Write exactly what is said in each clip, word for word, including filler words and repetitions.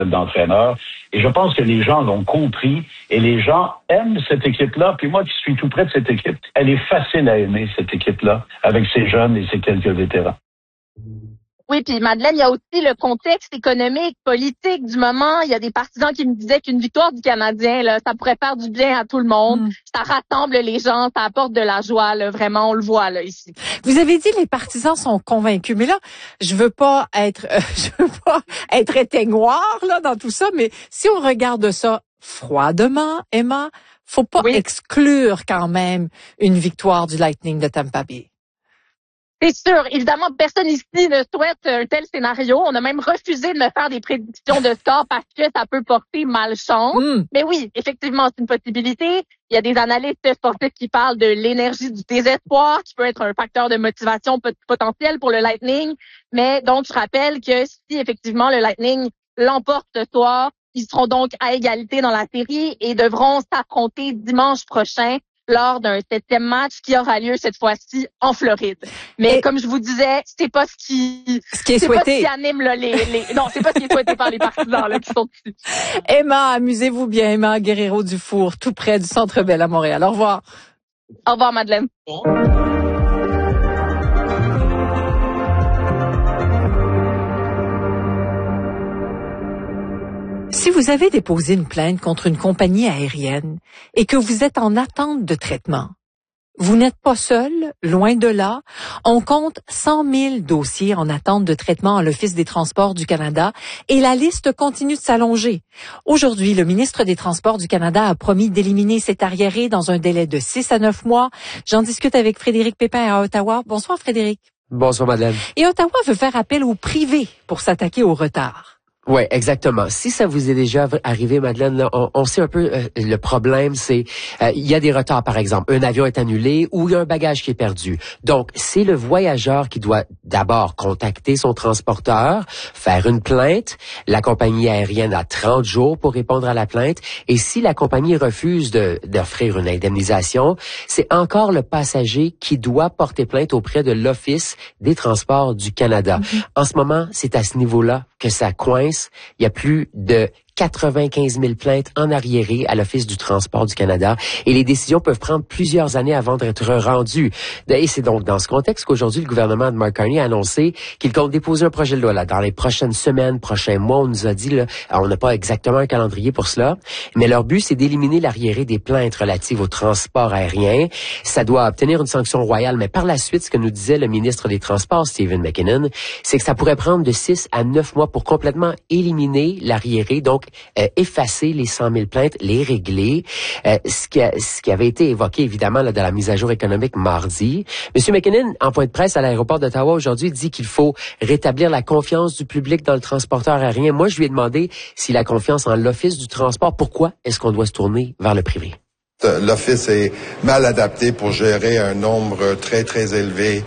d'entraîneurs. Et je pense que les gens l'ont compris et les gens aiment cette équipe-là. Puis moi qui suis tout près de cette équipe, elle est facile à aimer, cette équipe-là, avec ses jeunes et ses quelques vétérans. Oui, puis Madeleine, il y a aussi le contexte économique, politique du moment. Il y a des partisans qui me disaient qu'une victoire du Canadien, là, ça pourrait faire du bien à tout le monde. Mm. Ça rassemble les gens, ça apporte de la joie, là, vraiment, on le voit là ici. Vous avez dit les partisans sont convaincus, mais là, je veux pas être, euh, je veux pas être éteignoir là dans tout ça, mais si on regarde ça froidement, Emma, faut pas oui. exclure quand même une victoire du Lightning de Tampa Bay. C'est sûr. Évidemment, personne ici ne souhaite un tel scénario. On a même refusé de me faire des prédictions de score parce que ça peut porter malchance. Mm. Mais oui, effectivement, c'est une possibilité. Il y a des analystes sportifs qui parlent de l'énergie du désespoir, qui peut être un facteur de motivation potentiel pour le Lightning. Mais donc, je rappelle que si effectivement le Lightning l'emporte ce soir, ils seront donc à égalité dans la série et devront s'affronter dimanche prochain lors d'un septième match qui aura lieu cette fois-ci en Floride. Mais et comme je vous disais, c'est pas ce qui, ce qui est c'est souhaité. Pas ce qui anime là, les, les, non, c'est pas ce qui est souhaité par les partisans là qui sont ici. Emma, amusez-vous bien, Emma Guerrero-Dufour, tout près du Centre Bell à Montréal. Au revoir. Au revoir, Madeleine. Si vous avez déposé une plainte contre une compagnie aérienne et que vous êtes en attente de traitement, vous n'êtes pas seul, loin de là. On compte cent mille dossiers en attente de traitement à l'Office des Transports du Canada et la liste continue de s'allonger. Aujourd'hui, le ministre des Transports du Canada a promis d'éliminer cet arriéré dans un délai de six à neuf mois. J'en discute avec Frédéric Pépin à Ottawa. Bonsoir Frédéric. Bonsoir Madeleine. Et Ottawa veut faire appel au privé pour s'attaquer au retard. Ouais, exactement. Si ça vous est déjà arrivé, Madeleine, là, on, on sait un peu euh, le problème, c'est euh, il y a des retards, par exemple, un avion est annulé ou il y a un bagage qui est perdu. Donc, c'est le voyageur qui doit d'abord contacter son transporteur, faire une plainte. La compagnie aérienne a trente jours pour répondre à la plainte. Et si la compagnie refuse de, d'offrir une indemnisation, c'est encore le passager qui doit porter plainte auprès de l'Office des Transports du Canada. Mm-hmm. En ce moment, c'est à ce niveau-là que ça coince. Il y a plus de quatre-vingt-quinze mille plaintes en arriéré à l'Office du transport du Canada et les décisions peuvent prendre plusieurs années avant d'être rendues. Et c'est donc dans ce contexte qu'aujourd'hui, le gouvernement de Mark Carney a annoncé qu'il compte déposer un projet de loi là, dans les prochaines semaines, prochains mois. On nous a dit, là, on n'a pas exactement un calendrier pour cela, mais leur but, c'est d'éliminer l'arriéré des plaintes relatives au transport aérien. Ça doit obtenir une sanction royale, mais par la suite, ce que nous disait le ministre des Transports, Stephen McKinnon, c'est que ça pourrait prendre de six à neuf mois pour complètement éliminer l'arriéré, donc Euh, effacer les cent mille plaintes, les régler, euh, ce, qui a, ce qui avait été évoqué évidemment là, dans la mise à jour économique mardi. Monsieur McKinnon, en point de presse à l'aéroport d'Ottawa aujourd'hui, dit qu'il faut rétablir la confiance du public dans le transporteur aérien. Moi, je lui ai demandé si la confiance en l'Office du transport, pourquoi est-ce qu'on doit se tourner vers le privé? L'Office est mal adapté pour gérer un nombre très, très élevé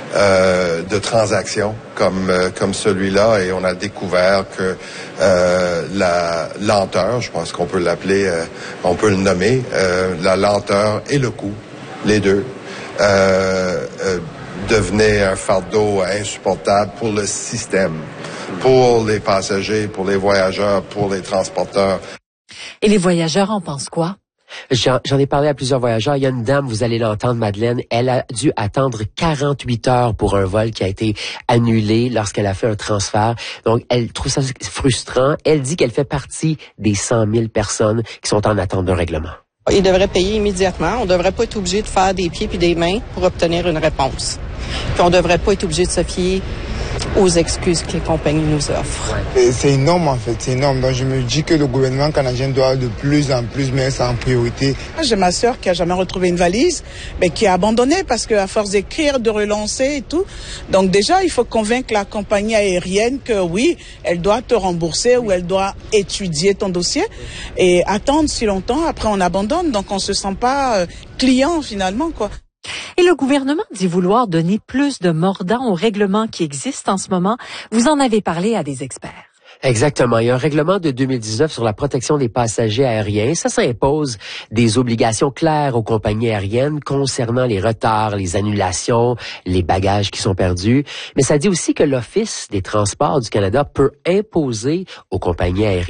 euh, de transactions comme euh, comme celui-là et on a découvert que euh, la lenteur, je pense qu'on peut l'appeler, euh, on peut le nommer, euh, la lenteur et le coût, les deux, euh, euh, devenaient un fardeau insupportable pour le système, pour les passagers, pour les voyageurs, pour les transporteurs. Et les voyageurs en pensent quoi? J'en, j'en ai parlé à plusieurs voyageurs. Il y a une dame, vous allez l'entendre, Madeleine, elle a dû attendre quarante-huit heures pour un vol qui a été annulé lorsqu'elle a fait un transfert. Donc, elle trouve ça frustrant. Elle dit qu'elle fait partie des cent mille personnes qui sont en attente d'un règlement. Ils devraient payer immédiatement. On ne devrait pas être obligé de faire des pieds puis des mains pour obtenir une réponse. Puis on ne devrait pas être obligé de se fier aux excuses que les compagnies nous offrent. C'est énorme en fait, c'est énorme. Donc je me dis que le gouvernement canadien doit de plus en plus mettre ça en priorité. J'ai ma sœur qui a jamais retrouvé une valise, mais qui a abandonné parce qu'à force d'écrire, de relancer et tout. Donc déjà, il faut convaincre la compagnie aérienne que oui, elle doit te rembourser ou elle doit étudier ton dossier. Et attendre si longtemps, après on abandonne. Donc on se sent pas euh, client finalement, quoi. Et le gouvernement dit vouloir donner plus de mordant aux règlements qui existent en ce moment. Vous en avez parlé à des experts. Exactement. Il y a un règlement de deux mille dix-neuf sur la protection des passagers aériens. Ça, ça impose des obligations claires aux compagnies aériennes concernant les retards, les annulations, les bagages qui sont perdus. Mais ça dit aussi que l'Office des transports du Canada peut imposer aux compagnies aériennes